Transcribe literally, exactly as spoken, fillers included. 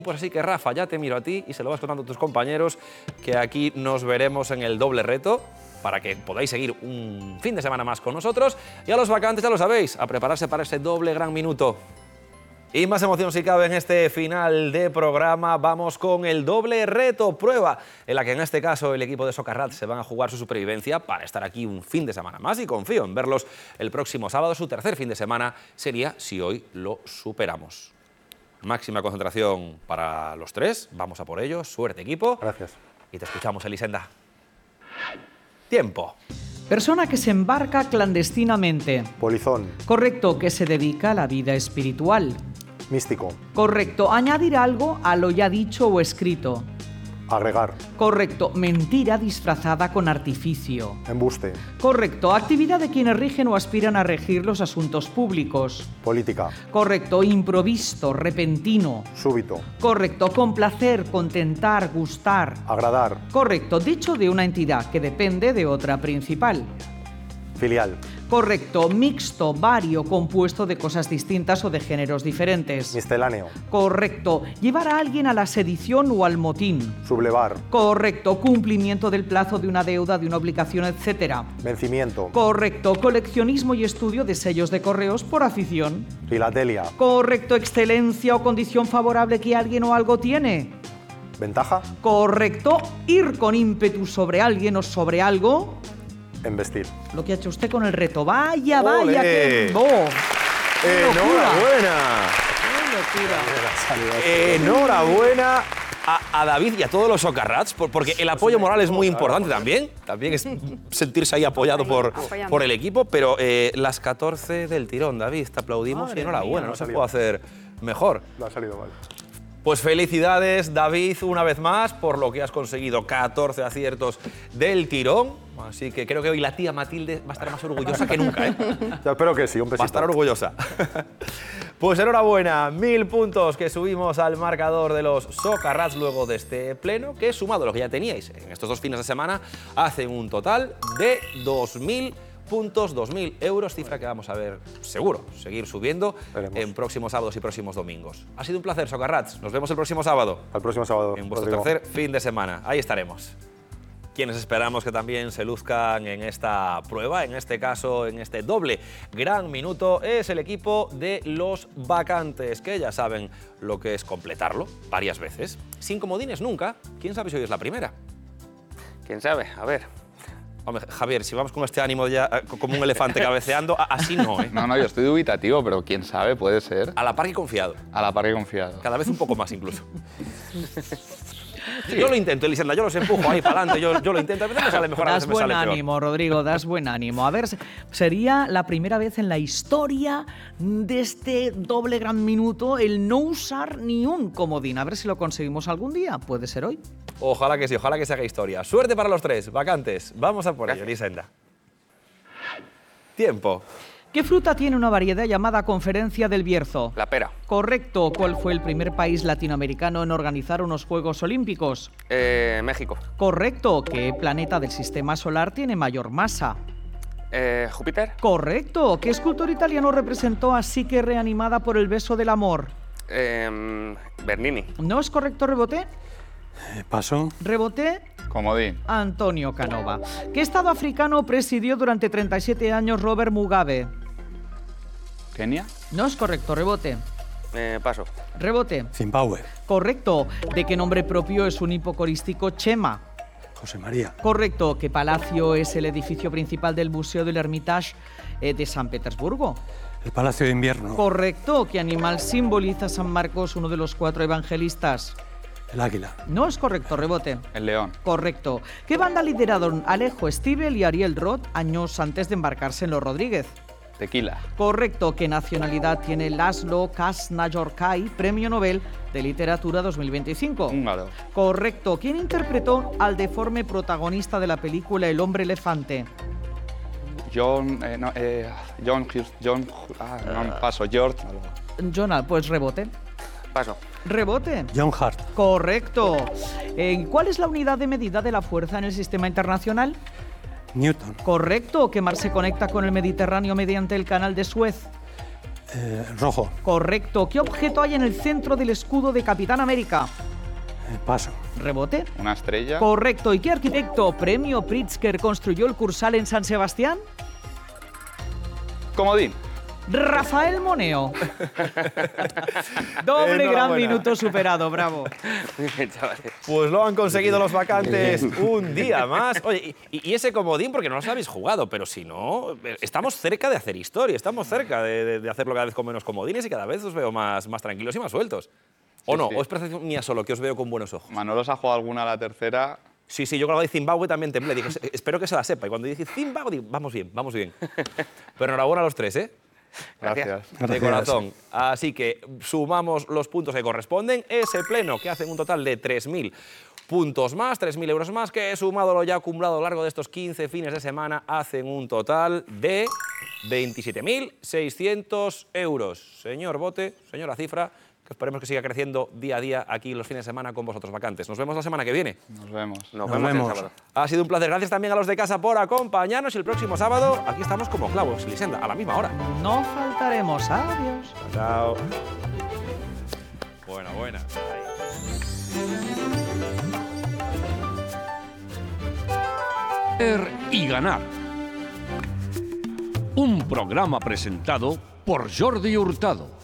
Pues así que, Rafa, ya te miro a ti y se lo vas contando a tus compañeros, que aquí nos veremos en el doble reto para que podáis seguir un fin de semana más con nosotros. Y a los vacantes, ya lo sabéis, a prepararse para ese doble gran minuto. Y más emoción si cabe en este final de programa. Vamos con el doble reto prueba, en la que en este caso el equipo de Socarrats se van a jugar su supervivencia para estar aquí un fin de semana más, y confío en verlos el próximo sábado. Su tercer fin de semana sería si hoy lo superamos. Máxima concentración para los tres, vamos a por ello. Suerte, equipo. Gracias. Y te escuchamos, Elisenda. Tiempo. Persona que se embarca clandestinamente. Polizón. Correcto, que se dedica a la vida espiritual. Místico. Correcto, añadir algo a lo ya dicho o escrito. Agregar. Correcto, mentira disfrazada con artificio. Embuste. Correcto, actividad de quienes rigen o aspiran a regir los asuntos públicos. Política. Correcto, improvisto, repentino. Súbito. Correcto, complacer, contentar, gustar. Agradar. Correcto, dicho de una entidad que depende de otra principal. Filial. Correcto, mixto, vario, compuesto de cosas distintas o de géneros diferentes. Misceláneo. Correcto, llevar a alguien a la sedición o al motín. Sublevar. Correcto, cumplimiento del plazo de una deuda, de una obligación, etcétera. Vencimiento. Correcto, coleccionismo y estudio de sellos de correos por afición. Filatelia. Correcto, excelencia o condición favorable que alguien o algo tiene. Ventaja. Correcto, ir con ímpetu sobre alguien o sobre algo. Embestir. Lo que ha hecho usted con el reto. Vaya, vaya, ¡Ole! qué... ¡Oh! ¡Enhorabuena! ¡Qué locura! Enhorabuena a, a David y a todos los Socarrats, por, porque el apoyo moral es muy importante también. También es sentirse ahí apoyado por, por el equipo, pero eh, las catorce del tirón, David, te aplaudimos. Madre y enhorabuena, mía. no se puede hacer mejor. No ha salido mal. Pues felicidades, David, una vez más, por lo que has conseguido, catorce aciertos del tirón. Así que creo que hoy la tía Matilde va a estar más orgullosa que nunca, ¿eh? Ya espero que sí, un besito. Va a estar orgullosa. Pues enhorabuena, mil puntos que subimos al marcador de los Socarrats luego de este pleno, que sumado a lo que ya teníais en estos dos fines de semana, hacen un total de dos mil puntos, dos mil euros, cifra que vamos a ver seguro seguir subiendo Veremos. en próximos sábados y próximos domingos. Ha sido un placer, Socarrats. Nos vemos el próximo sábado. Al próximo sábado. En vuestro Rodrigo. tercer fin de semana. Ahí estaremos. Quienes esperamos que también se luzcan en esta prueba, en este caso, en este doble gran minuto, es el equipo de los vacantes, que ya saben lo que es completarlo varias veces. Sin comodines nunca. ¿Quién sabe si hoy es la primera? ¿Quién sabe? A ver. Hombre, Javier, si vamos con este ánimo ya eh, como un elefante cabeceando, a- así no, ¿eh? No, no, yo estoy dubitativo, pero quién sabe, puede ser. A la par que confiado. A la par que confiado. Cada vez un poco más, incluso. Yo lo intento, Elisenda, yo los empujo ahí para adelante, yo, yo lo intento, a veces me sale mejor, a Das veces me buen sale peor. ánimo, Rodrigo, das buen ánimo. A ver, sería la primera vez en la historia de este doble gran minuto el no usar ni un comodín. A ver si lo conseguimos algún día. Puede ser hoy. Ojalá que sí, ojalá que se haga historia. Suerte para los tres, vacantes. Vamos a por ello, Elisenda. Tiempo. ¿Qué fruta tiene una variedad llamada Conferencia del Bierzo? La pera. Correcto. ¿Cuál fue el primer país latinoamericano en organizar unos Juegos Olímpicos? Eh, México. Correcto. ¿Qué planeta del Sistema Solar tiene mayor masa? Eh, Júpiter. Correcto. ¿Qué escultor italiano representó a Psique reanimada por el beso del amor? Eh, Bernini. ¿No es correcto, reboté? Paso. Reboté, Comodín. Antonio Canova. ¿Qué estado africano presidió durante treinta y siete años Robert Mugabe? Kenia. No es correcto, rebote. Eh, paso. Rebote. Zimbabue. Correcto. ¿De qué nombre propio es un hipocorístico Chema? José María. Correcto. ¿Qué palacio es el edificio principal del Museo del Hermitage eh, de San Petersburgo? El Palacio de Invierno. Correcto. ¿Qué animal simboliza San Marcos, uno de los cuatro evangelistas? El águila. No es correcto, rebote. El león. Correcto. ¿Qué banda lideraron Alejo Stivel y Ariel Roth años antes de embarcarse en los Rodríguez? Tequila. Correcto. ¿Qué nacionalidad tiene Laszlo Krasznahorkai, Premio Nobel de Literatura dos mil veinticinco? Húngaro. Correcto. ¿Quién interpretó al deforme protagonista de la película El hombre elefante? John. Eh, no, eh, John. Hughes- John. Ah, no, paso. George. Jonah, pues rebote. Paso. Rebote. John Hart. Correcto. Eh, ¿Cuál es la unidad de medida de la fuerza en el sistema internacional? Newton. Correcto. ¿Qué mar se conecta con el Mediterráneo mediante el canal de Suez? Eh, rojo. Correcto. ¿Qué objeto hay en el centro del escudo de Capitán América? Eh, paso. Rebote. Una estrella. Correcto. ¿Y qué arquitecto premio Pritzker construyó el Cursal en San Sebastián? Comodín. Rafael Moneo. Doble gran Enhorabuena. minuto superado, bravo. Muy bien, chavales. Pues lo han conseguido los vacantes un día más. Oye, y, y ese comodín, porque no los habéis jugado, pero si no, estamos cerca de hacer historia, estamos cerca de, de- de hacerlo cada vez con menos comodines y cada vez os veo más, más tranquilos y más sueltos. ¿O Sí, no? sí. ¿O es percepción mía solo que os veo con buenos ojos? Manolo se ha jugado alguna a la tercera. Sí, sí, yo con la de Zimbabue también temblé. Dije, espero que se la sepa. Y cuando dije Zimbabue, digo, vamos bien, vamos bien. Pero enhorabuena a los tres, ¿eh? Gracias. De Gracias. corazón. Así que sumamos los puntos que corresponden. Ese pleno que hacen un total de tres mil puntos más, tres mil euros más, que sumado lo ya acumulado a lo largo de estos quince fines de semana, hacen un total de veintisiete mil seiscientos euros. Señor Bote, señora Cifra, que esperemos que siga creciendo día a día aquí los fines de semana con vosotros vacantes. Nos vemos la semana que viene. Nos vemos. Nos, Nos vemos, vemos. el sábado. Ha sido un placer. Gracias también a los de casa por acompañarnos. Y el próximo sábado aquí estamos como clavos, Lisenda, a la misma hora. No faltaremos. Adiós. Chao. Buena, buena. Ver y ganar. Un programa presentado por Jordi Hurtado.